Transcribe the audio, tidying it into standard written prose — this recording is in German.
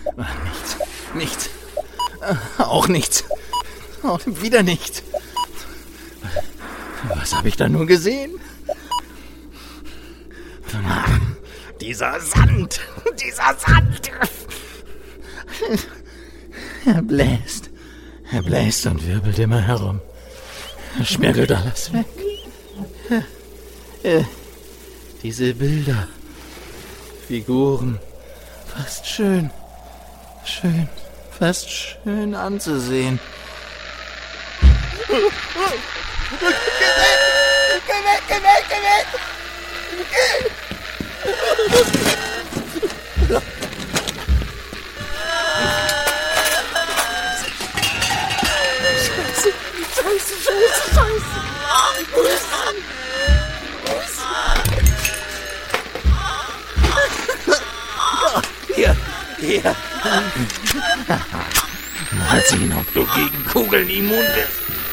Nichts. Auch nichts. Auch wieder nichts. Was habe ich da nur gesehen? Dieser Sand! Er bläst und wirbelt immer herum. Er schmettelt alles weg. Diese Bilder, Figuren, fast schön anzusehen. Geh weg! Scheiße! Wo ist er? Hier. Mal sehen, ob du gegen Kugeln immun bist.